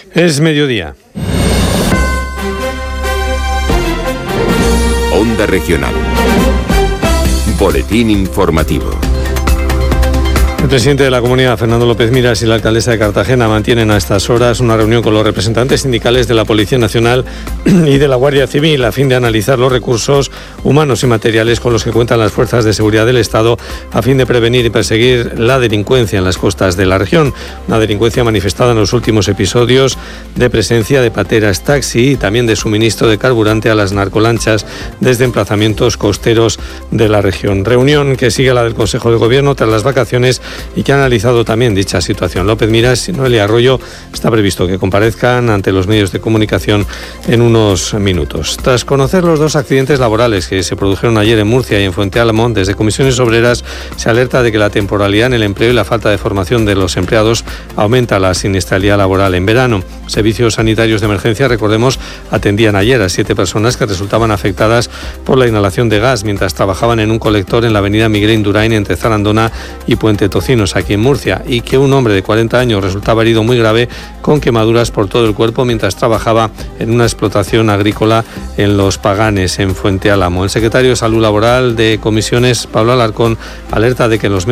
Es mediodía. Onda Regional. Boletín informativo. El presidente de la Comunidad, Fernando López Miras, y la alcaldesa de Cartagena mantienen a estas horas una reunión con los representantes sindicales de la Policía Nacional y de la Guardia Civil a fin de analizar los recursos humanos y materiales con los que cuentan las fuerzas de seguridad del Estado a fin de prevenir y perseguir la delincuencia en las costas de la región. Una delincuencia manifestada en los últimos episodios de presencia de pateras taxi y también de suministro de carburante a las narcolanchas desde emplazamientos costeros de la región. Reunión que sigue a la del Consejo de Gobierno tras las vacaciones y que ha analizado también dicha situación. López Miras y Noelia Arroyo está previsto que comparezcan ante los medios de comunicación en unos minutos. Tras conocer los dos accidentes laborales que se produjeron ayer en Murcia y en Fuente Álamo, desde Comisiones Obreras se alerta de que la temporalidad en el empleo y la falta de formación de los empleados aumenta la siniestralidad laboral en verano. Servicios sanitarios de emergencia, recordemos, atendían ayer a 7 personas que resultaban afectadas por la inhalación de gas mientras trabajaban en un colector en la avenida Miguel Indurain entre Zarandona y Puente Tocinos, aquí en Murcia, y que un hombre de 40 años resultaba herido muy grave con quemaduras por todo el cuerpo mientras trabajaba en una explotación agrícola en Los Paganes, en Fuente Álamo. El secretario de Salud Laboral de Comisiones, Pablo Alarcón, alerta de que en los